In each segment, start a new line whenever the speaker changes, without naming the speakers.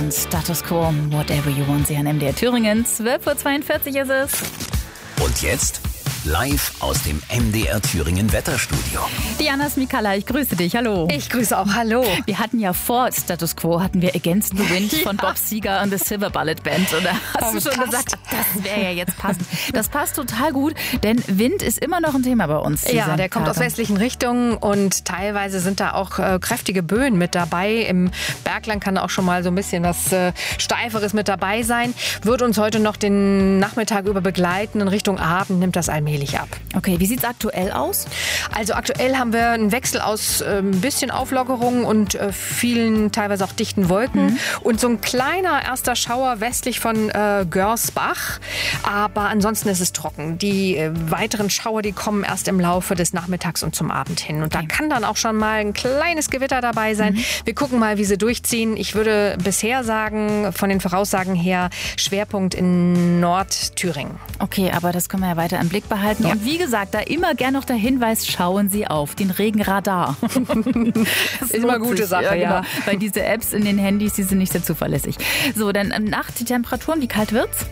von Status Quo, Whatever You Want, Sie an MDR Thüringen. 12:42 Uhr ist es.
Und jetzt live aus dem MDR Thüringen Wetterstudio.
Diana Smikala, ich grüße dich. Hallo.
Ich grüße auch. Hallo.
Wir hatten ja vor Status Quo, Against the Wind von Bob Seger und The Silver Bullet Band. Und da hast du schon gesagt, das wäre ja jetzt passend. Das passt total gut, denn Wind ist immer noch ein Thema bei uns.
Ja, der kommt aus westlichen Richtungen und teilweise sind da auch kräftige Böen mit dabei. Im Bergland kann auch schon mal so ein bisschen was Steiferes mit dabei sein. Wird uns heute noch den Nachmittag über begleiten. In Richtung Abend nimmt das allmählich ab.
Okay, wie sieht es aktuell aus?
Also aktuell haben wir einen Wechsel aus ein bisschen Auflockerung und vielen, teilweise auch dichten Wolken. Und so ein kleiner erster Schauer westlich von Görsbach. Aber ansonsten ist es trocken. Die weiteren Schauer, die kommen erst im Laufe des Nachmittags und zum Abend hin. Und da kann dann auch schon mal ein kleines Gewitter dabei sein. Wir gucken mal, wie sie durchziehen. Ich würde bisher sagen, von den Voraussagen her, Schwerpunkt in Nordthüringen.
Okay, aber das können wir ja weiter im Blick behalten. Ja. Und wie gesagt, da immer gern noch der Hinweis, schauen Sie auf den Regenradar. Das
ist immer eine gute Sache,
ja. Genau. Weil diese Apps in den Handys, die sind nicht sehr zuverlässig. So, dann Nacht, die Temperaturen, wie kalt wird's?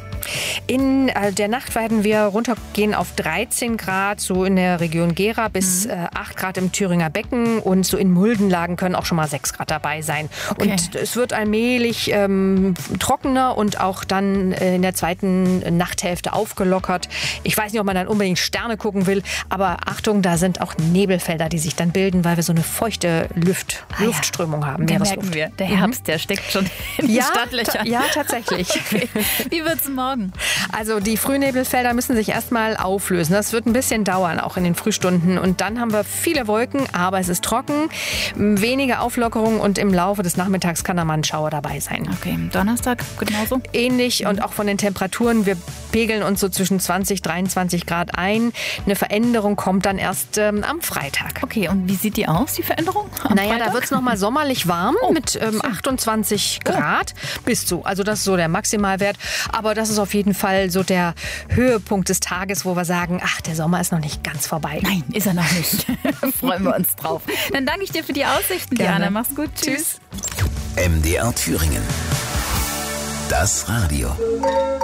In der Nacht werden wir runtergehen auf 13 Grad, so in der Region Gera, bis 8 Grad im Thüringer Becken und so in Muldenlagen können auch schon mal 6 Grad dabei sein. Okay. Und es wird allmählich trockener und auch dann in der zweiten Nachthälfte aufgelockert. Ich weiß nicht, ob man dann unbedingt Sterne gucken will, aber Achtung, da sind auch Nebelfelder, die sich dann bilden, weil wir so eine feuchte Luftströmung haben.
Den merken wir. Der Herbst, der steckt schon in den Stadtlöchern.
Ja, tatsächlich.
Okay. Wie wird's morgen?
Also die Frühnebelfelder müssen sich erstmal auflösen. Das wird ein bisschen dauern, auch in den Frühstunden. Und dann haben wir viele Wolken, aber es ist trocken, wenige Auflockerung und im Laufe des Nachmittags kann da mal ein Schauer dabei sein.
Okay, Donnerstag genauso?
Ähnlich und auch von den Temperaturen. Wir pegeln uns so zwischen 20, 23 Grad ein. Eine Veränderung kommt dann erst am Freitag.
Okay, und wie sieht die aus, die Veränderung?
Da wird es nochmal sommerlich warm mit 28 Grad bis zu. Also das ist so der Maximalwert. Aber das ist auf jeden Fall so der Höhepunkt des Tages, wo wir sagen, ach, der Sommer ist noch nicht ganz vorbei.
Nein, ist er noch nicht. Freuen wir uns drauf. Dann danke ich dir für die Aussichten, Diana. Mach's gut. Tschüss.
MDR Thüringen. Das Radio.